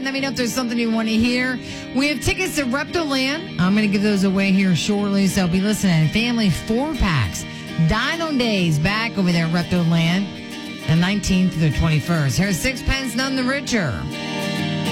Let me know if there's something you want to hear. We have tickets to Reptoland. I'm going to give those away here shortly, so be listening. Family 4-packs. Dino Days back over there at Reptoland, the 19th to the 21st. Here's Sixpence None the Richer.